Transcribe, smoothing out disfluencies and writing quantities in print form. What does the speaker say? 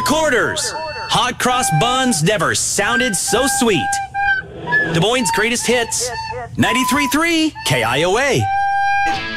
Recorders. Hot cross buns never sounded so sweet. Des Moines' greatest hits. 93.3 KIOA.